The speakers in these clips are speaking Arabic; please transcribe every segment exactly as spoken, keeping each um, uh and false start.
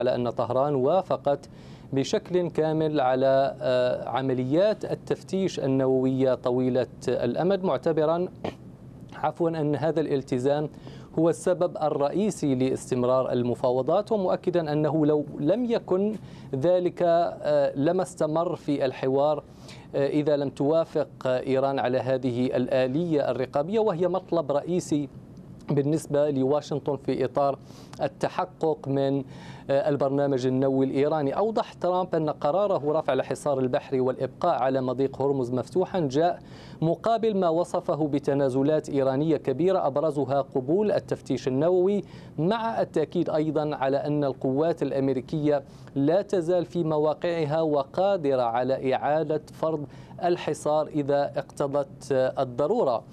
على أن طهران وافقت بشكل كامل على عمليات التفتيش النووية طويلة الأمد، معتبرا عفوا أن هذا الالتزام هو السبب الرئيسي لاستمرار المفاوضات، ومؤكدا أنه لو لم يكن ذلك لما استمر في الحوار إذا لم توافق إيران على هذه الآلية الرقابية، وهي مطلب رئيسي بالنسبة لواشنطن في إطار التحقق من البرنامج النووي الإيراني. أوضح ترامب أن قراره رفع الحصار البحري والإبقاء على مضيق هرمز مفتوحا جاء مقابل ما وصفه بتنازلات إيرانية كبيرة أبرزها قبول التفتيش النووي، مع التأكيد أيضا على أن القوات الأمريكية لا تزال في مواقعها وقادرة على إعادة فرض الحصار إذا اقتضت الضرورة.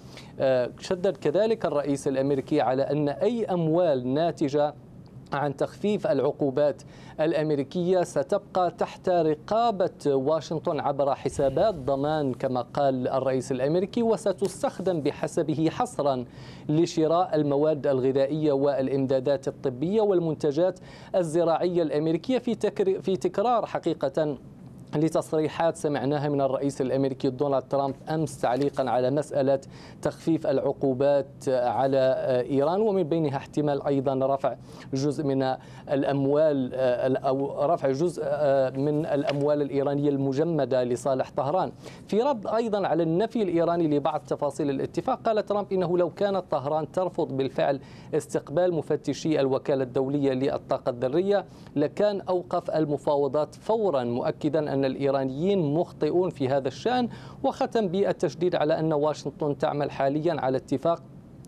شدد كذلك الرئيس الأمريكي على أن أي أموال ناتجة عن تخفيف العقوبات الأمريكية ستبقى تحت رقابة واشنطن عبر حسابات ضمان كما قال الرئيس الأمريكي، وستستخدم بحسبه حصرا لشراء المواد الغذائية والإمدادات الطبية والمنتجات الزراعية الأمريكية، في في تكرار حقيقة لتصريحات سمعناها من الرئيس الأمريكي دونالد ترامب أمس تعليقا على مسألة تخفيف العقوبات على إيران، ومن بينها احتمال أيضا رفع جزء من الأموال أو رفع جزء من الأموال الإيرانية المجمدة لصالح طهران. في رد أيضا على النفي الإيراني لبعض تفاصيل الاتفاق، قال ترامب إنه لو كانت طهران ترفض بالفعل استقبال مفتشي الوكالة الدولية للطاقة الذرية لكان أوقف المفاوضات فورا، مؤكدا أن الإيرانيين مخطئون في هذا الشأن، وختم بالتشديد على أن واشنطن تعمل حاليا على اتفاق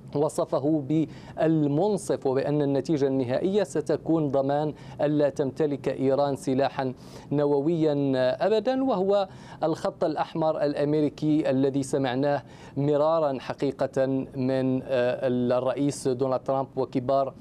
وصفه بالمنصف، وبأن النتيجة النهائية ستكون ضمان ألا تمتلك إيران سلاحا نوويا أبدا، وهو الخط الأحمر الأمريكي الذي سمعناه مرارا حقيقة من الرئيس دونالد ترامب وكبار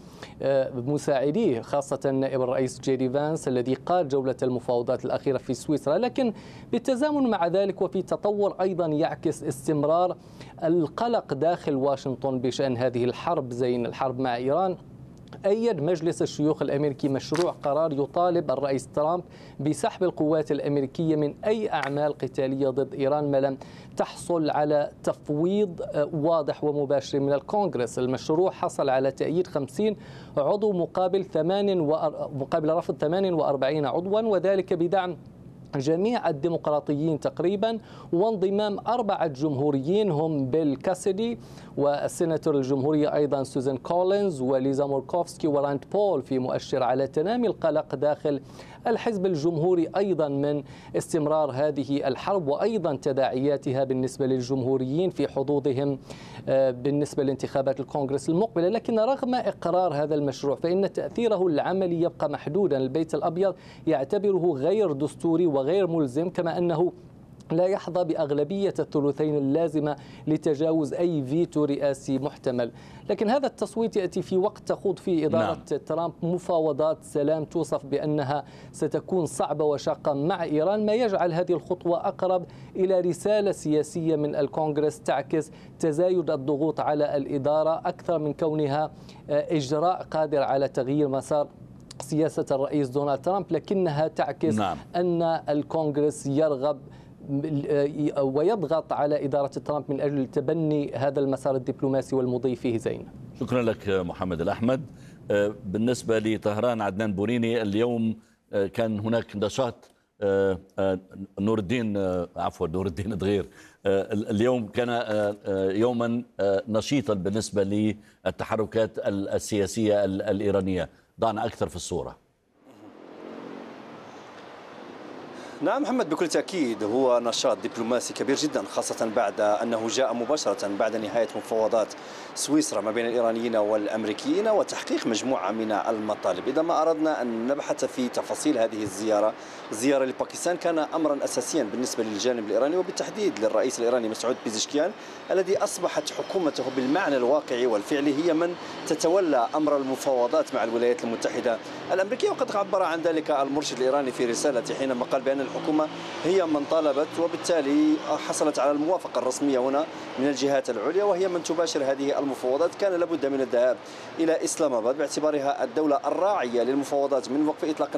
مساعديه، خاصة نائب الرئيس جيدي فانس الذي قاد جولة المفاوضات الأخيرة في سويسرا. لكن بالتزامن مع ذلك وفي تطور أيضا يعكس استمرار القلق داخل واشنطن بشأن هذه الحرب زين الحرب مع إيران، أيد مجلس الشيوخ الأمريكي مشروع قرار يطالب الرئيس ترامب بسحب القوات الأمريكية من أي أعمال قتالية ضد إيران ما لم تحصل على تفويض واضح ومباشر من الكونغرس. المشروع حصل على تأييد خمسين عضو مقابل ثمان مقابل رفض ثمانية وأربعين عضوا، وذلك بدعم جميع الديمقراطيين تقريبا وانضمام أربعة جمهوريين هم بيل كاسيدي والسيناتور الجمهورية أيضا سوزان كولينز وليزا موركوفسكي وراند بول، في مؤشر على تنامي القلق داخل الحزب الجمهوري أيضا من استمرار هذه الحرب وأيضا تداعياتها بالنسبة للجمهوريين في حظوظهم بالنسبة لانتخابات الكونغرس المقبلة. لكن رغم إقرار هذا المشروع فإن تأثيره العملي يبقى محدودا. البيت الأبيض يعتبره غير دستوري وغير ملزم، كما أنه لا يحظى بأغلبية الثلثين اللازمة لتجاوز أي فيتو رئاسي محتمل. لكن هذا التصويت يأتي في وقت تخوض فيه إدارة نعم. ترامب مفاوضات سلام توصف بأنها ستكون صعبة وشاقة مع إيران، ما يجعل هذه الخطوة أقرب إلى رسالة سياسية من الكونغرس تعكس تزايد الضغوط على الإدارة أكثر من كونها إجراء قادر على تغيير مسار سياسة الرئيس دونالد ترامب، لكنها تعكس نعم. أن الكونغرس يرغب ويضغط على إدارة ترامب من أجل تبني هذا المسار الدبلوماسي والمضي فيه زين. شكرا لك محمد الأحمد. بالنسبة لطهران، عدنان بوريني، اليوم كان هناك نشاط نور الدين عفوا نور الدين دغير اليوم كان يوما نشيطا بالنسبة للتحركات السياسية الإيرانية، ضعنا أكثر في الصورة. نعم محمد، بكل تأكيد هو نشاط دبلوماسي كبير جدا، خاصة بعد أنه جاء مباشرة بعد نهاية مفاوضات سويسرا ما بين الإيرانيين والأمريكيين وتحقيق مجموعة من المطالب. إذا ما أردنا أن نبحث في تفاصيل هذه الزيارة، الزيارة لباكستان كان أمرا أساسيا بالنسبة للجانب الإيراني وبالتحديد للرئيس الإيراني مسعود بيزشكيان، الذي أصبحت حكومته بالمعنى الواقعي والفعلي هي من تتولى أمر المفاوضات مع الولايات المتحدة الأمريكية. وقد عبر عن ذلك المرشد الإيراني في رسالته حينما قال بأن الحكومة هي من طالبت، وبالتالي حصلت على الموافقة الرسمية هنا من الجهات العليا، وهي من تباشر هذه المفاوضات. كان لابد من الذهاب إلى إسلام آباد باعتبارها الدولة الراعية للمفاوضات من وقف إطلاق